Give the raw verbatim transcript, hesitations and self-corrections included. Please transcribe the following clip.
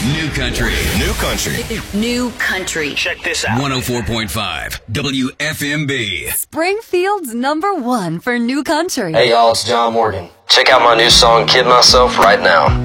New country. New country. New country. Check this out. one oh four point five W F M B. Springfield's number one for new country. Hey y'all, it's John Morgan. Check out my new song, Kid Myself, right now.